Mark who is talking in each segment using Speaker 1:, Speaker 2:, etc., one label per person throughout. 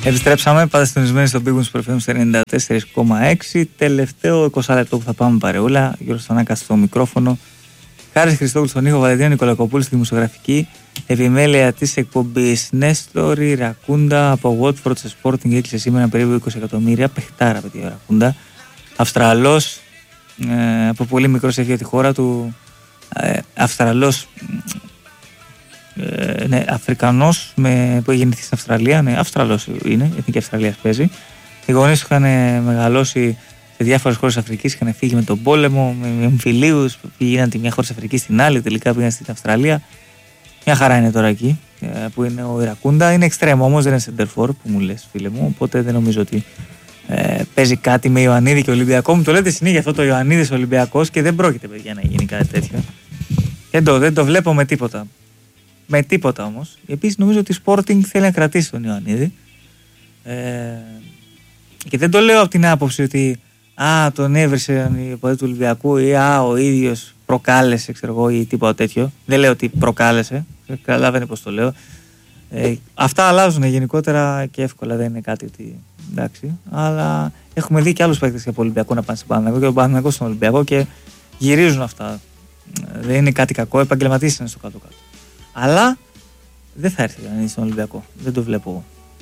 Speaker 1: Επιστρέψαμε, πάτε συντονισμένοι στο Big Wings FM 94,6. Τελευταίο 20 λεπτό που θα πάμε παρεούλα. Γιώργος Θανάκας στο μικρόφωνο. Χάρης Χριστόγλου στον ήχο, Βαλεντίνο Νικολακοπούλου στη δημοσιογραφική επιμέλεια της εκπομπής. Νέστορη Ρακούντα από Watford σε Sporting έκλεισε σήμερα περίπου 20 εκατομμύρια. Παιχτάρα παιδιά Ρακούντα. Αυστραλός, από πολύ μικρός έφυγε τη χώρα του. Αυστραλός. Ναι, Αφρικανός που έχει γεννηθεί στην Αυστραλία. Ναι, Αυστραλός είναι, Εθνική Αυστραλίας παίζει. Οι γονείς του είχαν μεγαλώσει σε διάφορες χώρες Αφρικής, είχαν φύγει με τον πόλεμο, με εμφυλίους, πήγαιναν τη μια χώρα της Αφρικής στην άλλη, τελικά πήγαν στην Αυστραλία. Μια χαρά είναι τώρα εκεί που είναι ο Ιρακούντα. Είναι εξτρέμο όμως, δεν είναι σεντερφόρ που μου λες φίλε μου, οπότε δεν νομίζω ότι παίζει κάτι με Ιωαννίδη και Ολυμπιακό. Μου το λέτε συνέχεια αυτό το Ιωαννίδης Ολυμπιακός και δεν πρόκειται παιδιά να γίνει κάτι τέτοιο. Δεν το βλέπω με τίποτα. Με τίποτα όμως. Επίσης νομίζω ότι η Sporting θέλει να κρατήσει τον Ιωαννίδη. Και δεν το λέω από την άποψη ότι τον έβρισε η ποδή του Ολυμπιακού ή ο ίδιος προκάλεσε, ξέρω εγώ, ή τίποτα τέτοιο. Δεν λέω ότι προκάλεσε. Καταλαβαίνετε πώς το λέω. Αυτά αλλάζουν γενικότερα και εύκολα, δεν είναι κάτι ότι εντάξει. Αλλά έχουμε δει και άλλους παίκτες από Ολυμπιακό να πάνε στην Παναθηναϊκό και ο Παναθηναϊκός στον Ολυμπιακό και γυρίζουν αυτά. Δεν είναι κάτι κακό, επαγγελματίες είναι στο κάτω-κάτω. Αλλά δεν θα έρθει να είναι στον Ολυμπιακό. Δεν το βλέπω.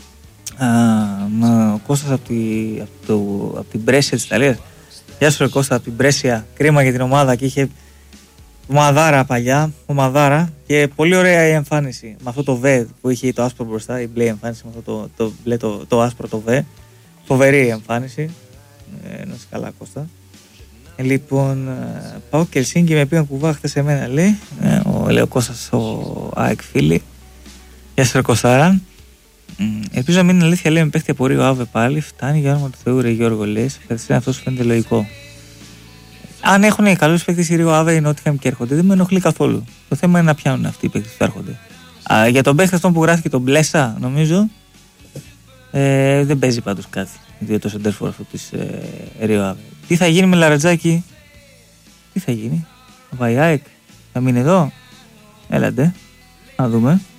Speaker 1: Ο Κώστας από την Μπρέσια της Ιταλίας. Γεια σου ρε Κώστα, από την Μπρέσια. Κρίμα για την ομάδα και είχε ομαδάρα παλιά. Ομαδάρα και πολύ ωραία η εμφάνιση. Με αυτό το β που είχε το άσπρο μπροστά, η μπλε εμφάνιση με αυτό το άσπρο το β. Φοβερή η εμφάνιση. Να είσαι καλά Κώστα. Λοιπόν, πάω και Ελσίνκι με πήγαν κουβά χθες εμένα, λέει ο Κώστας ο ΑΕΚ φίλη. Γεια σας ρε Κωστάρα. Ελπίζω να μην είναι αλήθεια, λέει με παίχτη από Ρίο Άβε πάλι. Φτάνει για όνομα του Θεού ρε Γιώργο, λέει. Σε ευχαριστώ, αυτό σου φαίνεται λογικό. Αν έχουν καλούς παίχτες οι Ρίο Άβε, η Νότιχαμ και έρχονται, δεν με ενοχλεί καθόλου. Το θέμα είναι να πιάνουν αυτοί οι παίχτες που έρχονται. Για τον παίχτη αυτόν που γράφει και τον Μπλέσα, νομίζω, δεν παίζει πάντως κάτι. Για το σεντερφόρ αυτό της Ρίο Άβε. Τι θα γίνει με Λαρετζάκη, τι θα γίνει, ο Βαϊάεκ θα μείνει εδώ, έλατε, να δούμε.